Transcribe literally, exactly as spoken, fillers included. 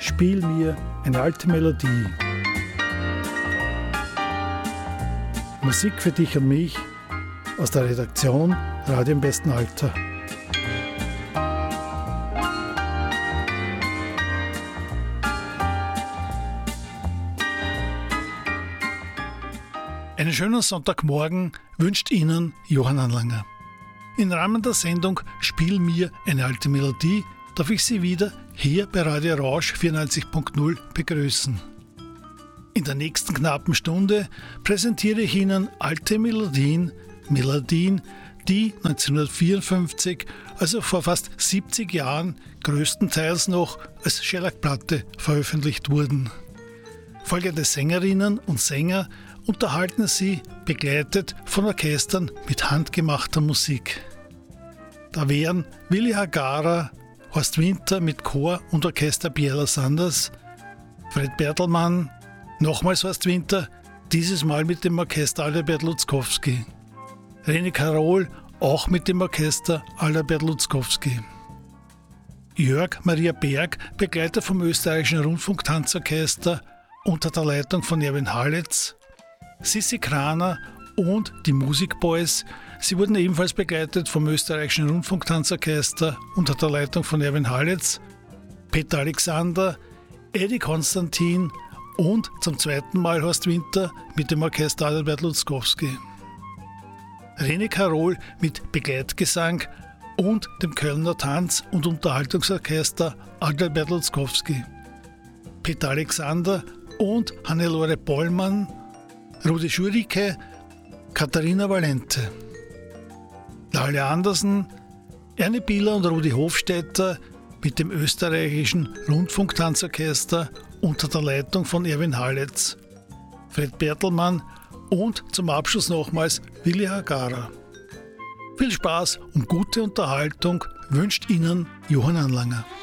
Spiel mir eine alte Melodie. Musik für dich und mich aus der Redaktion Radio im besten Alter. Einen schönen Sonntagmorgen wünscht Ihnen Johann Anlanger. Im Rahmen der Sendung Spiel mir eine alte Melodie darf ich Sie wieder hier bei Radio Rausch vierundneunzig Punkt null begrüßen. In der nächsten knappen Stunde präsentiere ich Ihnen alte Melodien, Melodien, die neunzehnhundertvierundfünfzig, also vor fast siebzig Jahren, größtenteils noch als Schellackplatte veröffentlicht wurden. Folgende Sängerinnen und Sänger unterhalten Sie, begleitet von Orchestern mit handgemachter Musik. Da wären Willi Hagara, Horst Winter mit Chor und Orchester Biela Sanders, Fred Bertelmann, nochmals Horst Winter, dieses Mal mit dem Orchester Adalbert Lutzkowski, René Karol, auch mit dem Orchester Adalbert Lutzkowski, Jörg Maria Berg, Begleiter vom Österreichischen Rundfunktanzorchester unter der Leitung von Erwin Halitz, Sissi Kraner und die Musikboys. Sie wurden ebenfalls begleitet vom Österreichischen Rundfunktanzorchester unter der Leitung von Erwin Halitz, Peter Alexander, Eddie Konstantin und zum zweiten Mal Horst Winter mit dem Orchester Adalbert Lutzkowski. René Karol mit Begleitgesang und dem Kölner Tanz- und Unterhaltungsorchester Adalbert Lutzkowski. Peter Alexander und Hannelore Bollmann, Rudi Schurike, Katharina Valente. Lalle Andersen, Erne Bieler und Rudi Hofstetter mit dem Österreichischen Rundfunktanzorchester unter der Leitung von Erwin Halitz, Fred Bertelmann und zum Abschluss nochmals Willi Hagara. Viel Spaß und gute Unterhaltung wünscht Ihnen Johann Anlanger.